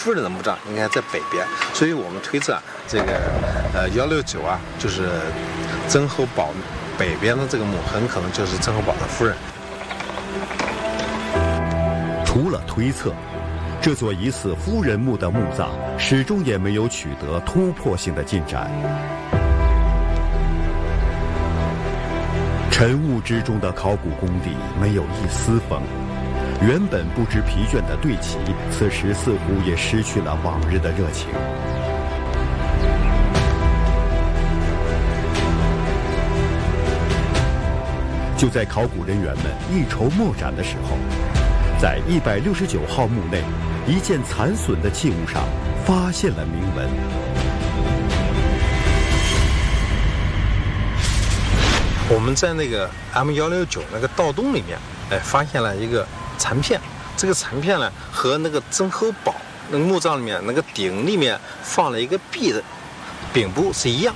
夫人的墓葬应该在北边，所以我们推测这个169就是曾侯宝北边的这个墓，很可能就是曾侯宝的夫人。 除了推测，这座疑似夫人墓的墓葬始终也没有取得突破性的进展。晨雾之中的考古工地没有一丝风，原本不知疲倦的队旗，此时似乎也失去了往日的热情。就在考古人员们一筹莫展的时候，在169号墓内一件残损的器物上发现了铭文。 我们在那个 M169那个盗洞里面，发现了一个残片。这个残片呢，和那个曾侯宝那个墓葬里面那个鼎里面放了一个璧的柄部是一样。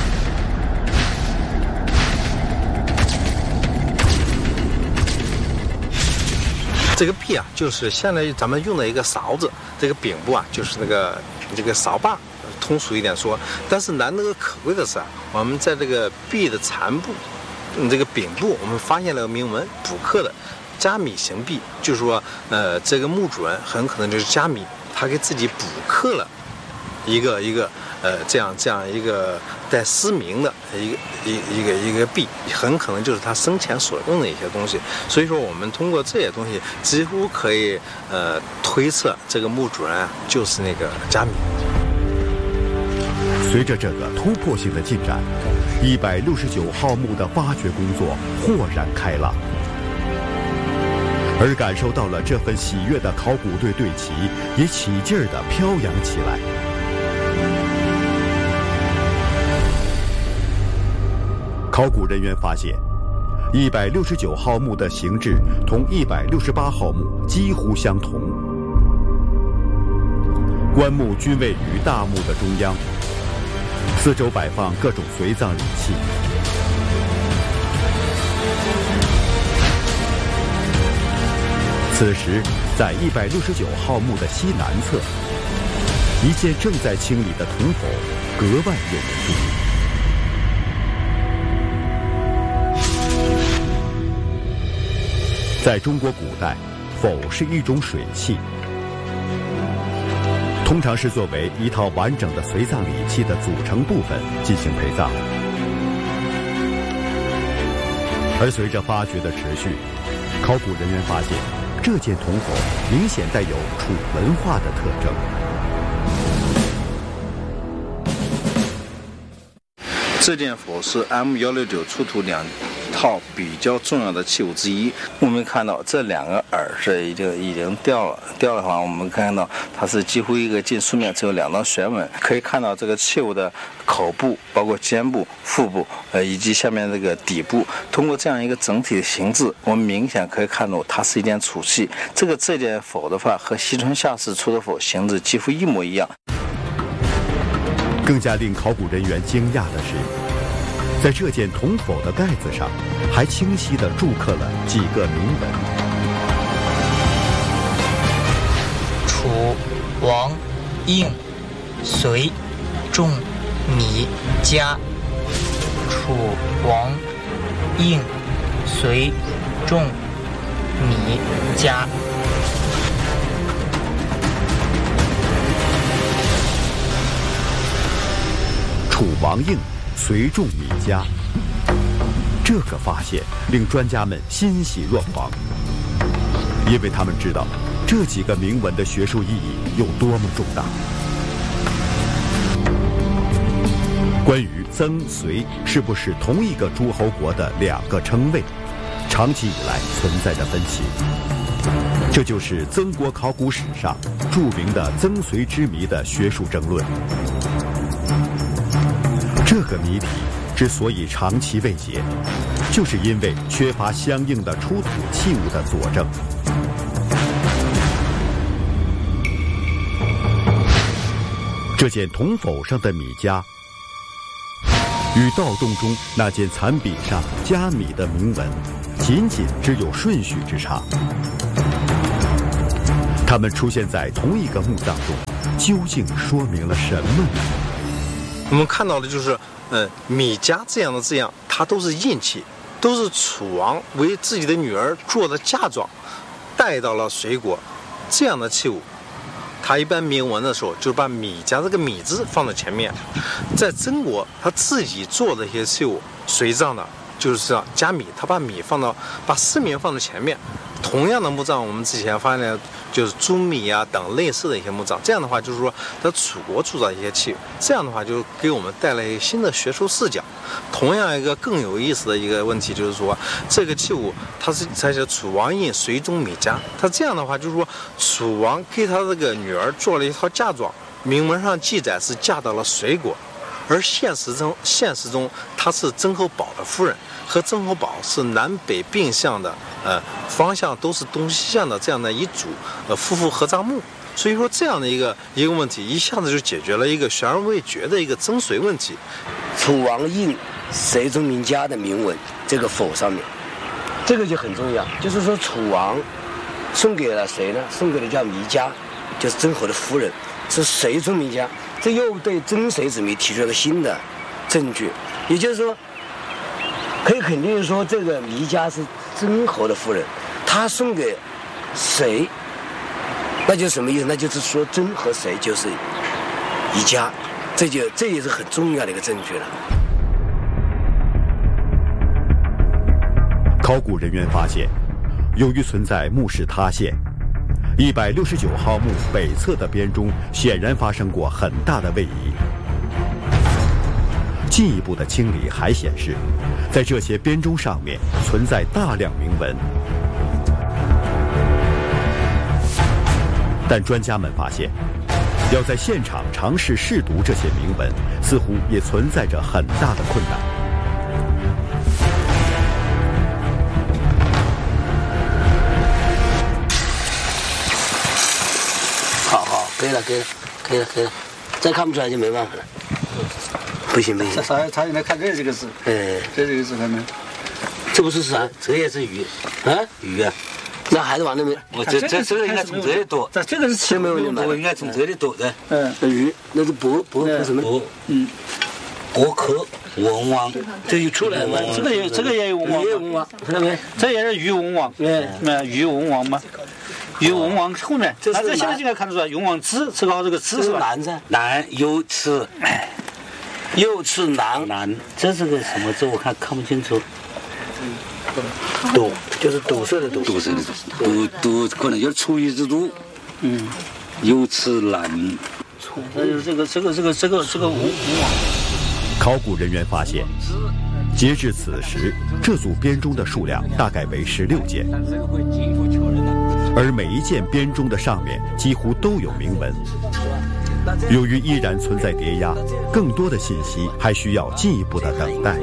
这个璧就是相当于咱们用的一个勺子，这个柄部就是这个勺把，通俗一点说。但是难得可贵的是我们在这个璧的残部，这个柄部，我们发现了铭文，补刻的加米形璧，就是说，这个墓主人很可能就是加米，他给自己补刻了一个这样一个带诗铭的一个璧，很可能就是他生前所用的一些东西。所以说，我们通过这些东西，几乎可以推测这个墓主人就是那个加米。 随着这个突破性的进展，169号墓的挖掘工作豁然开朗，而感受到了这份喜悦的考古队队旗也起劲儿地飘扬起来。考古人员发现，169号墓的形制同168号墓几乎相同，棺木均位于大墓的中央，四周摆放各种随葬礼器。此时，在169号墓的西南侧，一件正在清理的铜否格外引人注意。在中国古代，否是一种水器，通常是作为一套完整的随葬礼器的组成部分进行陪葬。而随着发掘的持续，考古人员发现，这件铜否明显带有楚文化的特征。 这件否是 M169出土2套比较重要的器物之一。我们看到这2个耳是已经掉了的话，我们看到它是几乎一个近素面，只有2道旋纹。可以看到这个器物的口部、包括肩部、腹部，以及下面这个底部，通过这样一个整体的形制，我们明显可以看到它是一件楚器。这件否的话，和西川下士出的否形制几乎一模一样。 更加令考古人员惊讶的是，在这件铜否的盖子上，还清晰地铸刻了几个铭文： 楚、王、应、隋、仲、米、嘉。楚、王、应、隋、仲、米、嘉。 楚、王、应、隋、仲、米、嘉。这个发现令专家们欣喜若狂，因为他们知道这几个铭文的学术意义有多么重大。关于曾、隋是不是同一个诸侯国的2个称谓，长期以来存在着分歧。这就是曾国考古史上著名的曾隋之谜的学术争论。这个谜题之所以长期未解，就是因为缺乏相应的出土器物的佐证。这件铜否上的米嘉，与盗洞中那件残匕上加米的铭文，仅仅只有顺序之差。 它们出现在同一个墓葬中，究竟说明了什么呢？ 我们看到的就是，米家这样的字样，它都是印器，都是楚王为自己的女儿做的嫁妆，带到了隋国。这样的器物，他一般铭文的时候就把米家这个米字放在前面。在曾国，他自己做的一些器物，随葬的就是这样加米，他把四米放在前面。同样的墓葬，我们之前发现就是朱米啊等类似的一些墓葬。这样的话，就是说在楚国铸造一些器物，这样的话就给我们带来一个新的学术视角。同样一个更有意思的一个问题就是说，这个器物它是楚王印隋中米家，它这样的话就是说楚王给他这个女儿做了一套嫁妆，铭文上记载是嫁到了隋国，而现实中她是曾侯宝的夫人，和曾侯宝是南北并向的，方向都是东西向的这样的一组夫妇合葬墓。所以说这样的一个问题，一下子就解决了一个悬而未决的一个曾隋问题。 楚王印隋中名家的铭文，这个否上面，这个就很重要。就是说楚王送给了谁呢？送给了叫糜家，就是曾侯的夫人，是隋中名家。这又对曾隋之谜提出了个新的证据，也就是说，可以肯定说这个糜家是曾侯的夫人，他送给谁？那就是什么意思？那就是说曾和谁就是一家，这也是很重要的一个证据了。 考古人员发现，由于存在墓室塌陷，169号墓北侧的编钟显然发生过很大的位移。进一步的清理还显示，在这些编钟上面存在大量铭文。但专家们发现，要在现场尝试试读这些铭文，似乎也存在着很大的困难。 好，可以了，再看不出来就没办法了。不行。 他应该看这个字，这个字看没？ 这不是啥？ 这也是鱼啊， 鱼啊。 那还是往那边。 这个应该从这里读。 这个是前面有我应该从这里读的。 鱼那是伯什么？ 伯克文王， 这就出来了。 这个也有文王， 也有文王，看到没？ 这也是虞文王，虞文王嘛。虞文王后面，这现在就能看得出来，雍王之，这个之是吧？ 南噻， 南有此， 右次南， 这是个什么字？我看不清楚。 堵就是堵塞的堵， 堵可能就是出于之堵。有此南。 这个文王。 考古人员发现，截至此时，这组编钟的数量大概为16件，而每一件编钟的上面几乎都有铭文。由于依然存在叠压，更多的信息还需要进一步的等待。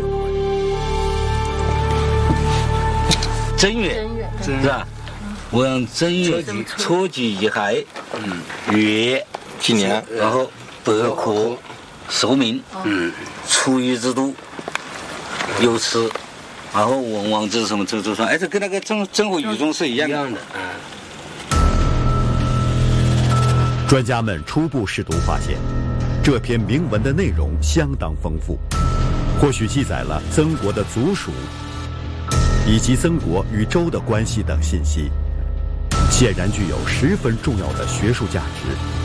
正月是吧？我让正月初几乙亥，月纪年， 然后伯克寿命，出于之都，有此，然后文王之什么这算，这跟那个曾侯乙中是一样的。 专家们初步试读发现，这篇铭文的内容相当丰富，或许记载了曾国的族属，以及曾国与周的关系等信息，显然具有十分重要的学术价值。